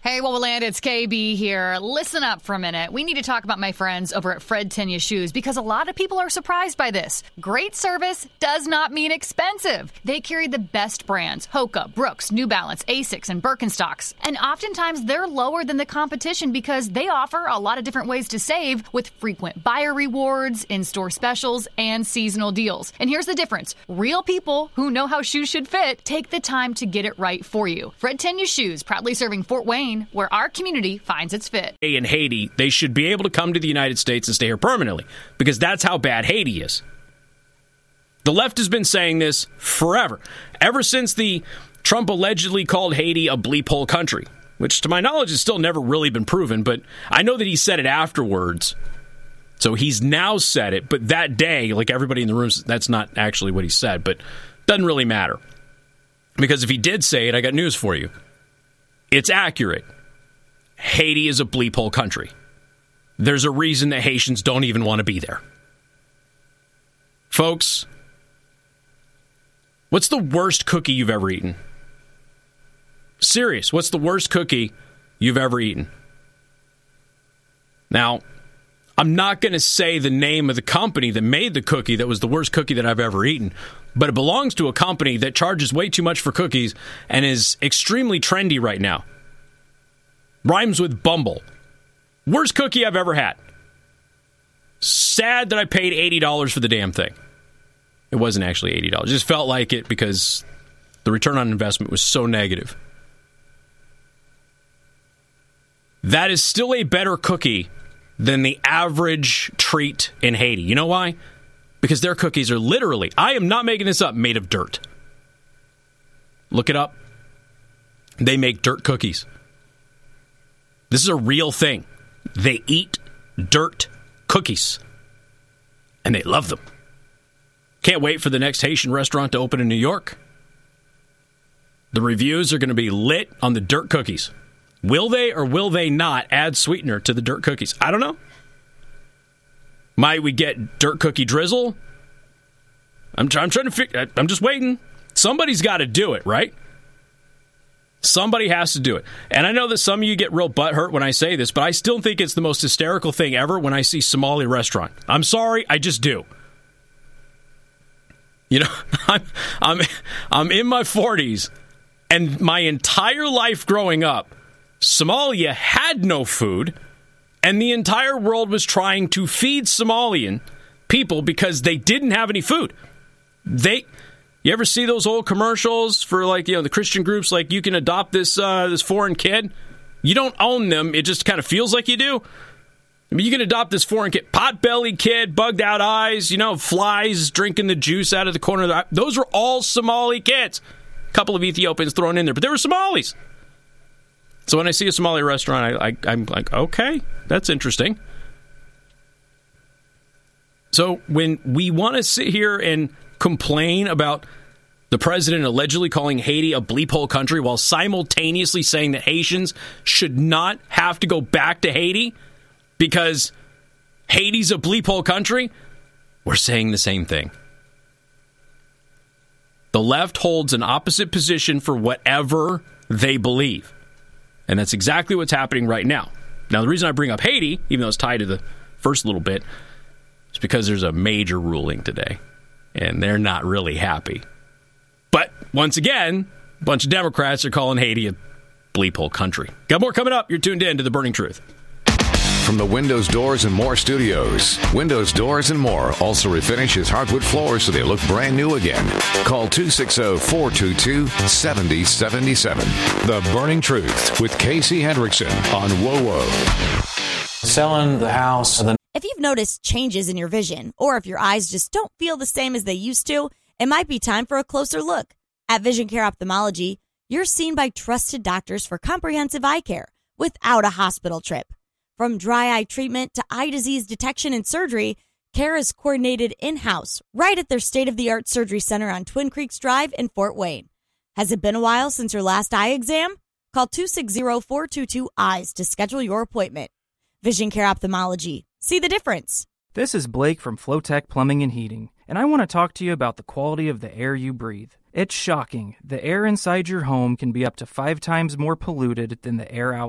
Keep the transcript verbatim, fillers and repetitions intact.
Hey, Woboland, it's K B here. Listen up for a minute. We need to talk about my friends over at Fred Tenya Shoes because a lot of people are surprised by this. Great service does not mean expensive. They carry the best brands, Hoka, Brooks, New Balance, Asics, and Birkenstocks. And oftentimes they're lower than the competition because they offer a lot of different ways to save with frequent buyer rewards, in-store specials, and seasonal deals. And here's the difference. Real people who know how shoes should fit take the time to get it right for you. Fred Tenya Shoes, proudly serving Fort Wayne, where our community finds its fit. In Haiti, they should be able to come to the United States and stay here permanently because that's how bad Haiti is. The left has been saying this forever, ever since the Trump allegedly called Haiti a bleep hole country, which to my knowledge has still never really been proven, but I know that he said it afterwards. So he's now said it, but that day, like everybody in the room, that's not actually what he said, but doesn't really matter. Because if he did say it, I got news for you. It's accurate. Haiti is a bleep hole country. There's a reason that Haitians don't even want to be there. Folks, what's the worst cookie you've ever eaten? Serious, what's the worst cookie you've ever eaten? Now, I'm not going to say the name of the company that made the cookie that was the worst cookie that I've ever eaten, but it belongs to a company that charges way too much for cookies and is extremely trendy right now. Rhymes with Bumble. Worst cookie I've ever had. Sad that I paid eighty dollars for the damn thing. It wasn't actually eighty dollars. It just felt like it because the return on investment was so negative. That is still a better cookie than the average treat in Haiti. You know why? Because their cookies are literally, I am not making this up, made of dirt. Look it up. They make dirt cookies. This is a real thing. They eat dirt cookies. And they love them. Can't wait for the next Haitian restaurant to open in New York. The reviews are going to be lit on the dirt cookies. Will they or will they not add sweetener to the dirt cookies? I don't know. Might we get dirt cookie drizzle? I'm, try- I'm trying to figure. I'm just waiting. Somebody's got to do it, right? Somebody has to do it. And I know that some of you get real butthurt when I say this, but I still think it's the most hysterical thing ever when I see Somali restaurant. I'm sorry, I just do. You know, I'm I'm I'm in my forties, and my entire life growing up, Somalia had no food, and the entire world was trying to feed Somalian people because they didn't have any food. They, you ever see those old commercials for, like, you know, the Christian groups, like, you can adopt this uh, this foreign kid? You don't own them. It just kind of feels like you do. I mean, you can adopt this foreign kid, pot-bellied kid, bugged-out eyes, you know, flies drinking the juice out of the corner of the eye. Those were all Somali kids. A couple of Ethiopians thrown in there, but they were Somalis. So when I see a Somali restaurant, I, I, I'm like, okay, that's interesting. So when we want to sit here and complain about the president allegedly calling Haiti a bleep hole country while simultaneously saying that Haitians should not have to go back to Haiti because Haiti's a bleep hole country, we're saying the same thing. The left holds an opposite position for whatever they believe. And that's exactly what's happening right now. Now, the reason I bring up Haiti, even though it's tied to the first little bit, is because there's a major ruling today. And they're not really happy. But, once again, a bunch of Democrats are calling Haiti a bleep hole country. Got more coming up. You're tuned in to The Burning Truth. From the Windows, Doors, and More studios, Windows, Doors, and More also refinishes hardwood floors so they look brand new again. Call two six zero, four two two, seven zero seven seven. The Burning Truth with Casey Hendrickson on WOWO. Selling the house. The- if you've noticed changes in your vision, or if your eyes just don't feel the same as they used to, it might be time for a closer look. At Vision Care Ophthalmology, you're seen by trusted doctors for comprehensive eye care without a hospital trip. From dry eye treatment to eye disease detection and surgery, care is coordinated in-house right at their state-of-the-art surgery center on Twin Creeks Drive in Fort Wayne. Has it been a while since your last eye exam? Call two six zero, four two two, EYES to schedule your appointment. Vision Care Ophthalmology. See the difference. This is Blake from Flowtech Plumbing and Heating, and I want to talk to you about the quality of the air you breathe. It's shocking. The air inside your home can be up to five times more polluted than the air outside.